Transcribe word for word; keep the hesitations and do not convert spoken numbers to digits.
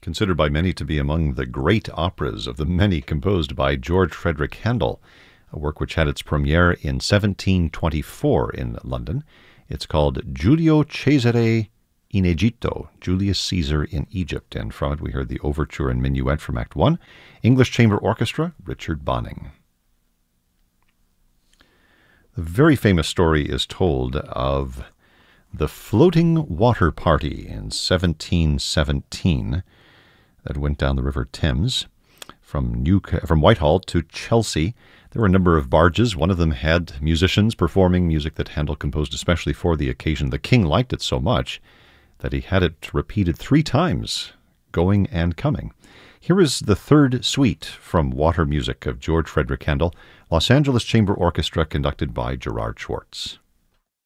considered by many to be among the great operas of the many composed by George Frederick Handel, a work which had its premiere in seventeen twenty-four in London. It's called Giulio Cesare in Egitto, Julius Caesar in Egypt, and from it we heard the overture and minuet from Act One. English Chamber Orchestra, Richard Bonning. The very famous story is told of the Floating Water Party in seventeen seventeen that went down the River Thames from New from Whitehall to Chelsea. There were a number of barges. One of them had musicians performing music that Handel composed especially for the occasion. The king liked it so much that he had it repeated three times, going and coming. Here is the third suite from Water Music of George Frederick Handel, Los Angeles Chamber Orchestra, conducted by Gerard Schwartz.